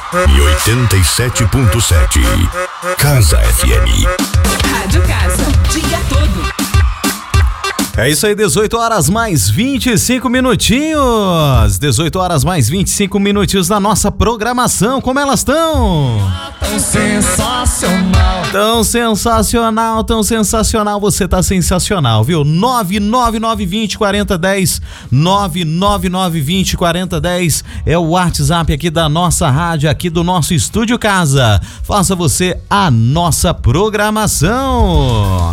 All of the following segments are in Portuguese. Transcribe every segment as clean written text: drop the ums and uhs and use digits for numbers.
E 87.7 Casa FM. Rádio Casa, diga tudo. É isso aí, 18 horas mais 25 minutinhos. 18 horas mais 25 minutinhos na nossa programação. Como elas estão? Tão sensacional. Tão sensacional, tão sensacional. Você tá sensacional, viu? 999204010. 999204010 é o WhatsApp aqui da nossa rádio, aqui do nosso Estúdio Casa. Faça você a nossa programação.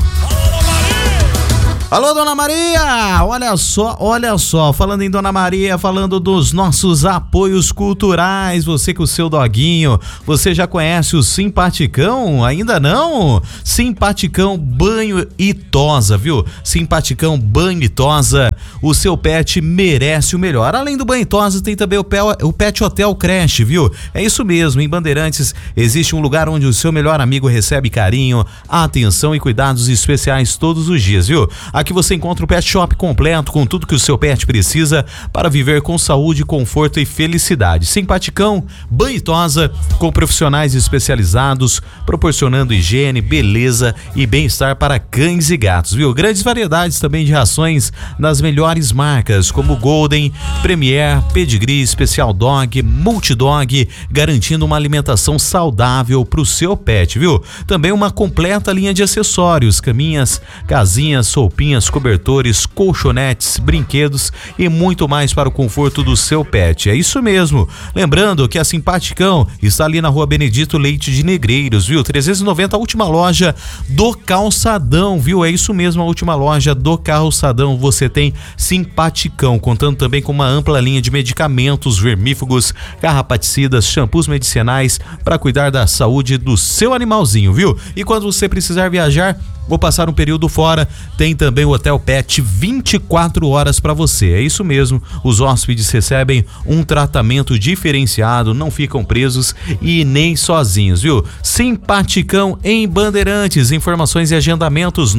Alô, Dona Maria, olha só, falando em Dona Maria, falando dos nossos apoios culturais, você com o seu doguinho, você já conhece o Simpaticão? Ainda não? Simpaticão Banho e Tosa, viu? Simpaticão Banho e Tosa, o seu pet merece o melhor. Além do Banho e Tosa, tem também o Pet Hotel Creche, viu? É isso mesmo, em Bandeirantes existe um lugar onde o seu melhor amigo recebe carinho, atenção e cuidados especiais todos os dias, viu? Aqui você encontra o pet shop completo com tudo que o seu pet precisa para viver com saúde, conforto e felicidade. Simpaticão, Banho e Tosa, com profissionais especializados, proporcionando higiene, beleza e bem-estar para cães e gatos, viu? Grandes variedades também de rações das melhores marcas, como Golden, Premier, Pedigree, Special Dog, Multidog, garantindo uma alimentação saudável para o seu pet, viu? Também uma completa linha de acessórios, caminhas, casinhas, roupinhas, cobertores, colchonetes, brinquedos e muito mais para o conforto do seu pet. É isso mesmo. Lembrando que a Simpaticão está ali na Rua Benedito Leite de Negreiros, viu? 390, a última loja do Calçadão, viu? É isso mesmo, a última loja do Calçadão. Você tem Simpaticão, contando também com uma ampla linha de medicamentos, vermífugos, carrapaticidas, shampoos medicinais para cuidar da saúde do seu animalzinho, viu? E quando você precisar viajar ou passar um período fora, tem também o Hotel Pet 24 horas para você. É isso mesmo, os hóspedes recebem um tratamento diferenciado, não ficam presos e nem sozinhos, viu? Simpaticão em Bandeirantes, informações e agendamentos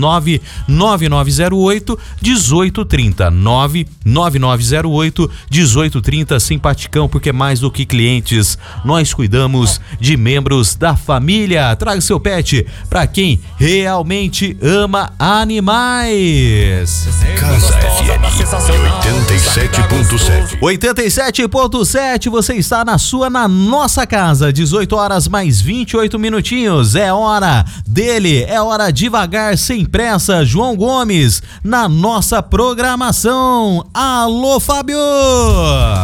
99908 1830, 99908 1830. Simpaticão, porque mais do que clientes, nós cuidamos de membros da família. Traga seu pet para quem realmente ama animais. Casa FM 87.7. 87.7, você está na nossa casa, 18 horas mais 28 minutinhos. É hora dele, é hora devagar, sem pressa. João Gomes na nossa programação. Alô, Fábio!